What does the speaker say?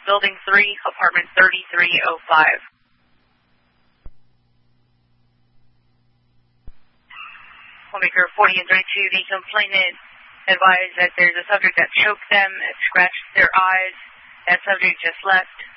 Building 3, apartment 3305. Homemaker 40 and 32, the complainant advised that there's a subject that choked them, scratched their eyes. That subject just left.